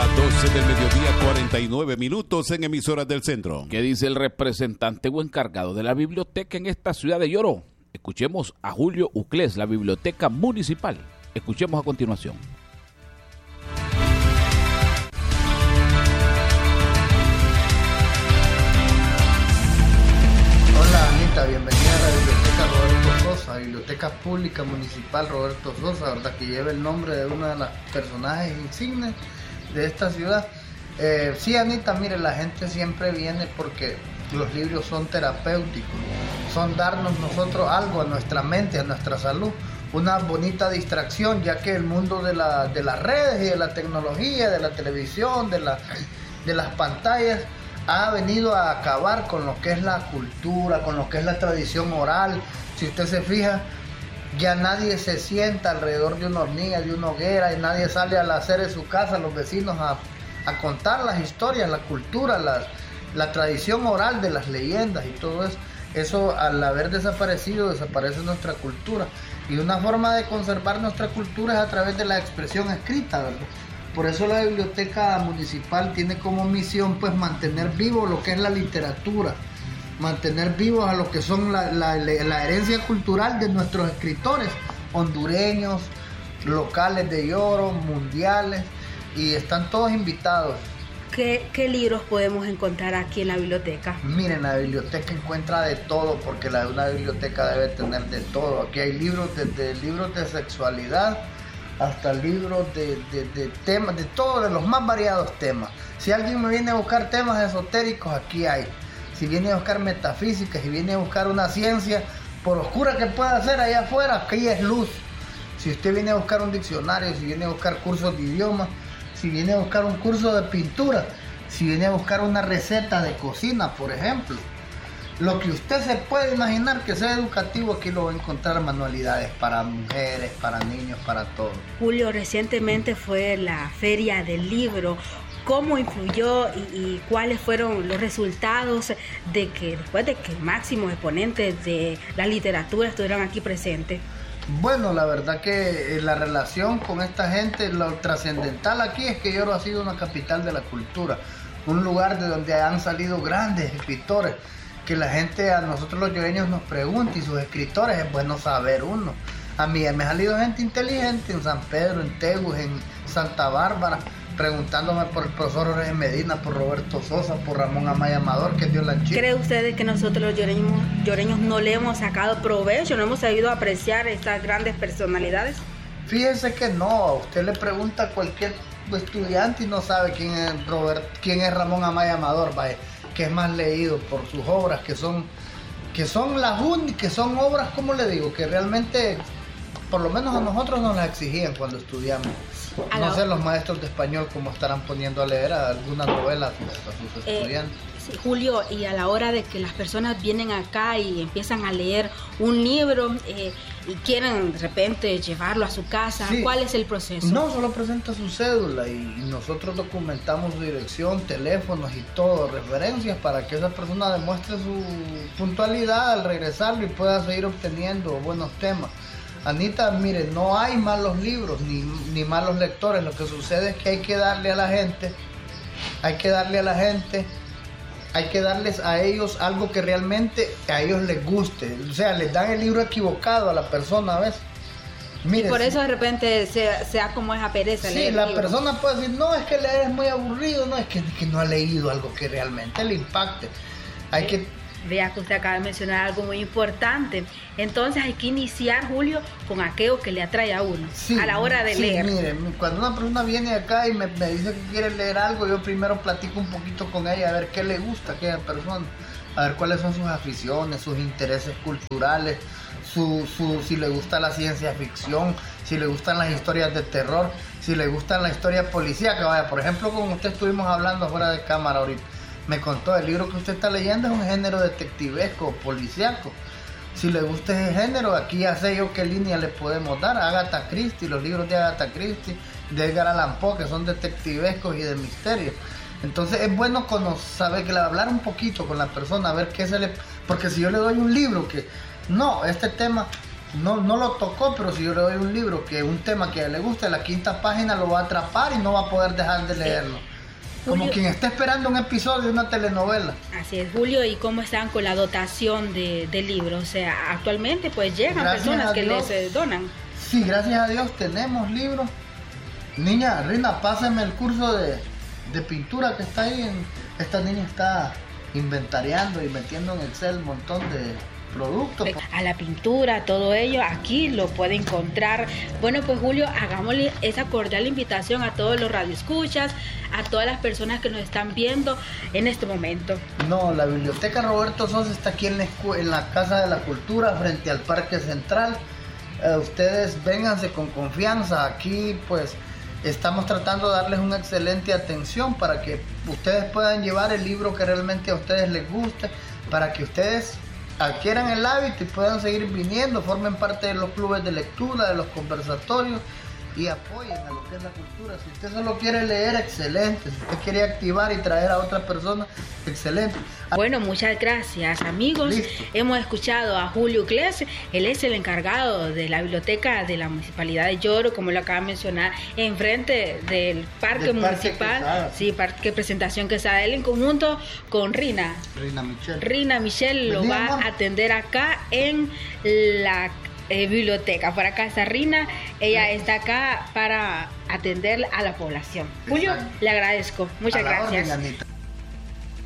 Las 12 del mediodía, 49 minutos en emisoras del centro. ¿Qué dice el representante o encargado de la biblioteca en esta ciudad de Yoro? Escuchemos a Julio Uclés, la biblioteca municipal. Escuchemos a continuación. Hola Anita, bienvenida a la biblioteca Roberto Sosa, Biblioteca Pública Municipal Roberto Sosa, ¿verdad? Que lleva el nombre de uno de los personajes insignes de esta ciudad. Sí, Anita, mire, la gente siempre viene porque los libros son terapéuticos, son darnos nosotros algo a nuestra mente, a nuestra salud, una bonita distracción, ya que el mundo de las redes y de la tecnología, de la televisión, de las pantallas, ha venido a acabar con lo que es la cultura, con lo que es la tradición oral. Si usted se fija, ya nadie se sienta alrededor de una hornilla, de una hoguera, y nadie sale a la acera de su casa, los vecinos, a contar las historias, la cultura, la tradición oral de las leyendas y todo eso. Eso, al haber desaparecido, desaparece nuestra cultura. Y una forma de conservar nuestra cultura es a través de la expresión escrita, ¿verdad? Por eso la biblioteca municipal tiene como misión, pues, mantener vivo lo que es la literatura, mantener vivos a lo que son la herencia cultural de nuestros escritores hondureños, locales de Yoro, mundiales, y están todos invitados. ¿Qué libros podemos encontrar aquí en la biblioteca? Miren, la biblioteca encuentra de todo, porque una biblioteca debe tener de todo. Aquí hay libros, desde libros de sexualidad hasta libros de temas, de todos, de los más variados temas. Si alguien me viene a buscar temas esotéricos, aquí hay. Si viene a buscar metafísica, si viene a buscar una ciencia, por oscura que pueda ser allá afuera, aquí es luz. Si usted viene a buscar un diccionario, si viene a buscar cursos de idiomas, si viene a buscar un curso de pintura, si viene a buscar una receta de cocina, por ejemplo, lo que usted se puede imaginar que sea educativo, aquí lo va a encontrar. Manualidades para mujeres, para niños, para todos. Julio, recientemente fue la Feria del Libro. ¿Cómo influyó y cuáles fueron los resultados de que después de que máximos exponentes de la literatura estuvieron aquí presentes? Bueno, la verdad que la relación con esta gente, lo trascendental aquí es que Yoro ha sido una capital de la cultura, un lugar de donde han salido grandes escritores, que la gente, a nosotros los yoreños, nos pregunta, y sus escritores es bueno saber uno. A mí me ha salido gente inteligente en San Pedro, en Tegus, en Santa Bárbara, preguntándome por el profesor Jorge Medina, por Roberto Sosa, por Ramón Amaya Amador, que dio la chica. ¿Cree usted que nosotros los yoreños no le hemos sacado provecho, no hemos sabido apreciar estas grandes personalidades? Fíjese que no, a usted le pregunta a cualquier estudiante y no sabe quién es Ramón Amaya Amador, vaya, que es más leído por sus obras, que son las únicas, que son obras, como le digo, que realmente, por lo menos a nosotros nos las exigían cuando estudiamos. No sé los maestros de español cómo estarán poniendo a leer algunas novelas a sus estudiantes. Sí, Julio, y a la hora de que las personas vienen acá y empiezan a leer un libro y quieren de repente llevarlo a su casa, sí, ¿cuál es el proceso? No, solo presenta su cédula y nosotros documentamos su dirección, teléfonos y todo, referencias, para que esa persona demuestre su puntualidad al regresarlo y pueda seguir obteniendo buenos temas. Anita, mire, no hay malos libros ni malos lectores. Lo que sucede es que hay que darles a ellos algo que realmente a ellos les guste. O sea, les dan el libro equivocado a la persona a veces. Mire, y por eso de repente sea como esa pereza. Sí, la persona puede decir, no, es que leer es muy aburrido, no, es que no ha leído algo que realmente le impacte. Hay que... Vea que usted acaba de mencionar algo muy importante. Entonces hay que iniciar, Julio, con aquello que le atrae a uno, sí, a la hora de leer. Mire, cuando una persona viene acá y me dice que quiere leer algo, yo primero platico un poquito con ella, a ver qué le gusta a aquella persona, a ver cuáles son sus aficiones, sus intereses culturales, si le gusta la ciencia ficción, si le gustan las historias de terror, si le gustan la historia policíaca. Vaya, por ejemplo, como usted estuvimos hablando fuera de cámara ahorita, me contó, el libro que usted está leyendo es un género detectivesco, policíaco. Si le gusta ese género, aquí ya sé yo qué línea le podemos dar. Agatha Christie, los libros de Agatha Christie, de Edgar Allan Poe, que son detectivescos y de misterio. Entonces es bueno saber que le hablar un poquito con la persona, a ver qué porque si yo le doy un libro que, no, este tema no lo tocó, pero si yo le doy un libro, que un tema que a él le gusta, la 5ª página lo va a atrapar y no va a poder dejar de leerlo. Como quien está esperando un episodio de una telenovela. Así es, Julio. ¿Y cómo están con la dotación de libros? O sea, actualmente pues llegan personas que les donan. Sí, gracias a Dios tenemos libros. Niña, Rina, pásame el curso de pintura que está ahí. Esta niña está inventariando y metiendo en Excel un montón de productos. A la pintura, todo ello, aquí lo puede encontrar. Bueno, pues Julio, hagámosle esa cordial invitación a todos los radioescuchas, a todas las personas que nos están viendo en este momento. No, la Biblioteca Roberto Sosa está aquí en la Casa de la Cultura, frente al Parque Central. Ustedes vénganse con confianza. Aquí pues estamos tratando de darles una excelente atención para que ustedes puedan llevar el libro que realmente a ustedes les guste, para que ustedes adquieran el hábito y puedan seguir viniendo, formen parte de los clubes de lectura, de los conversatorios y apoyen a lo que es la cultura. Si usted solo quiere leer, excelente. Si usted quiere activar y traer a otras personas, excelente. Bueno, muchas gracias, amigos. Listo. Hemos escuchado a Julio Uclés. Él es el encargado de la biblioteca de la Municipalidad de Yoro, como lo acaba de mencionar, enfrente del Parque Municipal. Sí, Parque Presentación Quesada. Él en conjunto con Rina Michelle lo va a atender acá en la biblioteca. Por acá está Rina, ella está acá para atender a la población. Julio, le agradezco, muchas gracias.